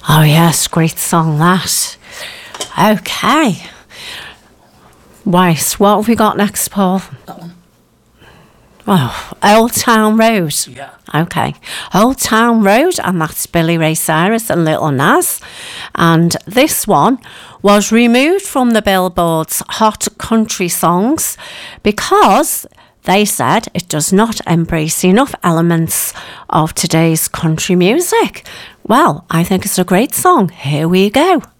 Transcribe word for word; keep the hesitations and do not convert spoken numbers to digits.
Oh, yes, great song, that. Okay. Right, what have we got next, Paul? That one. Oh, Old Town Road. Yeah. Okay. Old Town Road, and that's Billy Ray Cyrus and Little Nas. And this one was removed from the Billboard's Hot Country Songs because they said it does not embrace enough elements of today's country music. Well, I think it's a great song. Here we go.